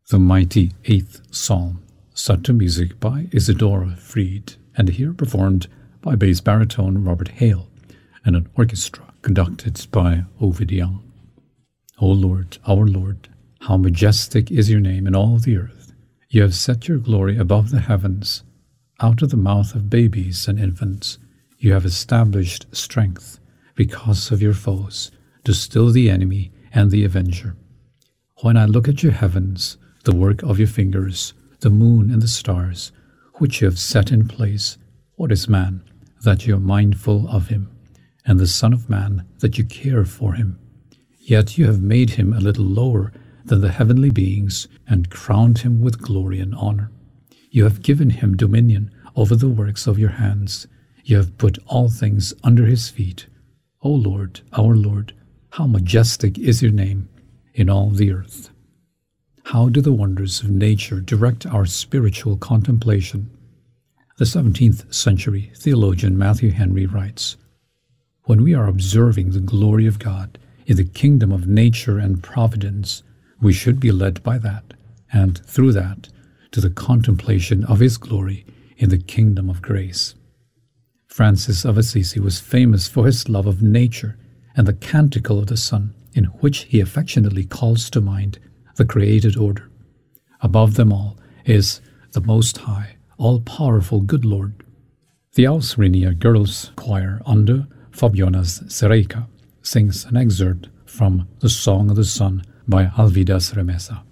The mighty 8th Psalm, set to music by Isidora Fried, and here performed by bass baritone Robert Hale, and an orchestra conducted by Ovid Young. O Lord, our Lord, how majestic is your name in all the earth. You have set your glory above the heavens. Out of the mouth of babies and infants, you have established strength because of your foes, to still the enemy and the avenger. When I look at your heavens, the work of your fingers, the moon and the stars, which you have set in place, what is man, that you are mindful of him, and the Son of Man, that you care for him? Yet you have made him a little lower than the heavenly beings, and crowned him with glory and honor. You have given him dominion over the works of your hands. You have put all things under his feet. O Lord, our Lord, how majestic is your name in all the earth. How do the wonders of nature direct our spiritual contemplation? The 17th century theologian Matthew Henry writes, "When we are observing the glory of God in the kingdom of nature and providence, we should be led by that, and through that, to the contemplation of his glory in the kingdom of grace." Francis of Assisi was famous for his love of nature and the Canticle of the Sun, in which he affectionately calls to mind the created order. Above them all is the Most High, all-powerful good Lord. The Ausrinia Girls' Choir under Fabionas Sereika sings an excerpt from The Song of the Sun by Alvidas Remesa.